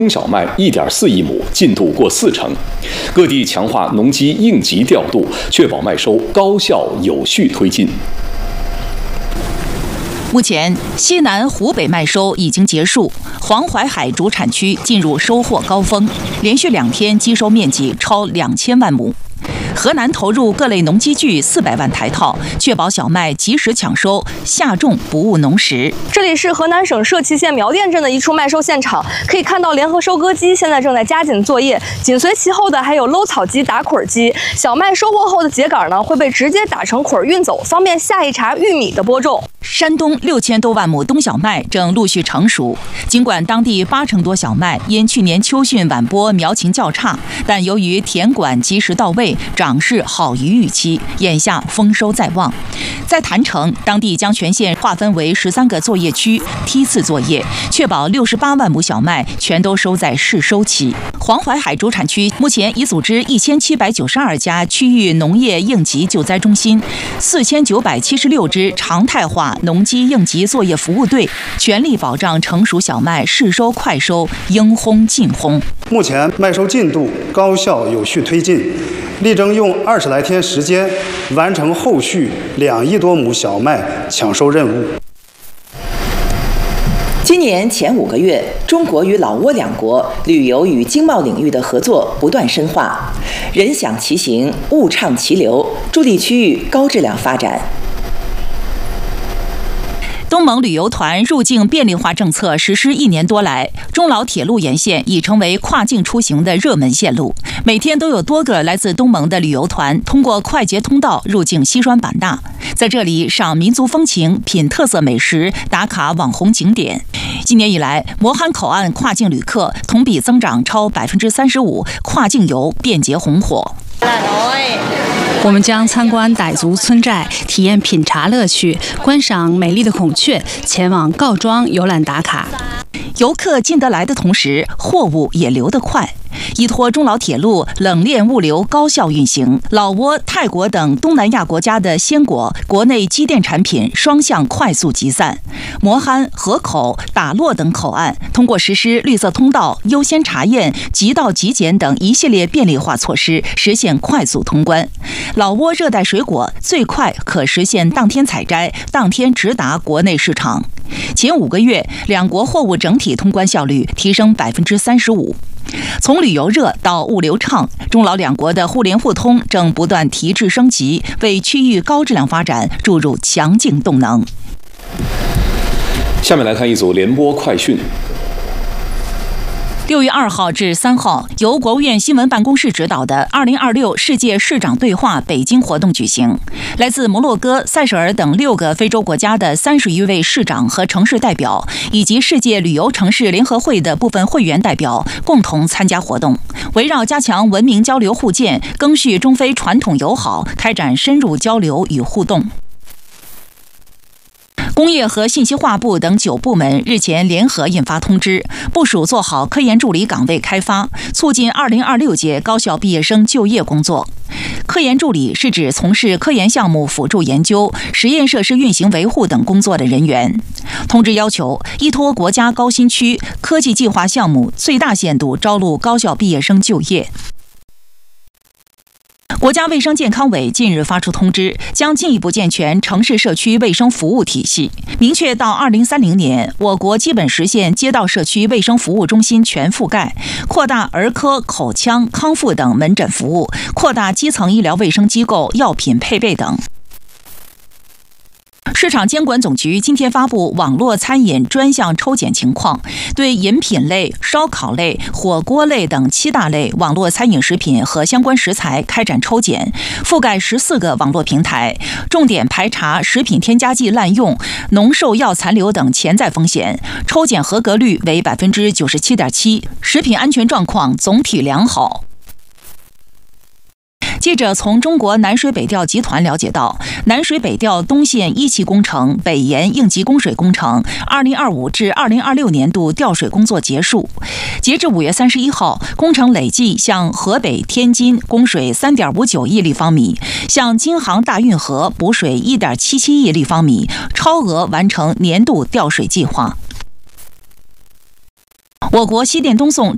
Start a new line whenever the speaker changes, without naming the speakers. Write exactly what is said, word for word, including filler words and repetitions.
冬小麦 一点四亿亩，进度过四成。各地强化农机应急调度，确保麦收高效有序推进。
目前，西南、湖北麦收已经结束，黄淮海主产区进入收获高峰，连续两天机收面积超两千万亩。河南投入各类农机具四百万台套，确保小麦及时抢收，下种不误农时。
这里是河南省社旗县苗店镇的一处麦收现场，可以看到联合收割机现在正在加紧作业，紧随其后的还有搂草机、打捆机。小麦收获后的秸秆呢，会被直接打成捆运走，方便下一茬玉米的播种。
山东六千多万亩冬小麦正陆续成熟，尽管当地八成多小麦因去年秋汛晚播苗情较差，但由于田管及时到位，长势好于预期，眼下丰收在望。在郯城，当地将全县划分为十三个作业区，梯次作业，确保六十八万亩小麦全都收在试收期。黄淮海主产区目前已组织一千七百九十二家区域农业应急救灾中心，四千九百七十六支常态化农机应急作业服务队，全力保障成熟小麦试收快收，应烘尽烘。
目前麦收进度高效有序推进，力争用二十来天时间完成后续两亿多亩小麦抢收任务。
今年前五个月，中国与老挝两国旅游与经贸领域的合作不断深化，人享其行，物畅其流，助力区域高质量发展。
东盟旅游团入境便利化政策实施一年多来，中老铁路沿线已成为跨境出行的热门线路。每天都有多个来自东盟的旅游团通过快捷通道入境西双版纳，在这里赏民族风情、品特色美食、打卡网红景点。今年以来，磨憨口岸跨境旅客同比增长超百分之三十五，跨境游便捷红火。
我们将参观傣族村寨，体验品茶乐趣，观赏美丽的孔雀，前往告庄游览打卡。
游客进得来的同时，货物也流得快。依托中老铁路冷链物流高效运行，老挝、泰国等东南亚国家的鲜果、国内机电产品双向快速集散。磨憨、河口、打洛等口岸通过实施绿色通道、优先查验、即到即检等一系列便利化措施，实现快速通关。老挝热带水果最快可实现当天采摘、当天直达国内市场。前五个月，两国货物整体通关效率提升百分之三十五。从旅游热到物流畅，中老两国的互联互通正不断提质升级，为区域高质量发展注入强劲动能。
下面来看一组联播快讯。
六月二号至三号，由国务院新闻办公室指导的二零二六世界市长对话北京活动举行。来自摩洛哥、塞舌尔等六个非洲国家的三十余位市长和城市代表，以及世界旅游城市联合会的部分会员代表共同参加活动，围绕加强文明交流互鉴、赓续中非传统友好，开展深入交流与互动。工业和信息化部等九部门日前联合印发通知，部署做好科研助理岗位开发，促进二零二六届高校毕业生就业工作。科研助理是指从事科研项目辅助研究、实验设施运行维护等工作的人员。通知要求，依托国家高新区科技计划项目，最大限度招录高校毕业生就业。国家卫生健康委近日发出通知，将进一步健全城市社区卫生服务体系，明确到二零三零年，我国基本实现街道社区卫生服务中心全覆盖，扩大儿科、口腔、康复等门诊服务，扩大基层医疗卫生机构药品配备等。市场监管总局今天发布网络餐饮专项抽检情况，对饮品类、烧烤类、火锅类等七大类网络餐饮食品和相关食材开展抽检，覆盖十四个网络平台，重点排查食品添加剂滥用、农兽药残留等潜在风险，抽检合格率为百分之九十七点七，食品安全状况总体良好。记者从中国南水北调集团了解到，南水北调东线一期工程北延应急供水工程二零二五至二零二六年度调水工作结束，截至五月三十一号，工程累计向河北、天津供水三点五九亿立方米，向京杭大运河补水一点七七亿立方米，超额完成年度调水计划。我国西电东送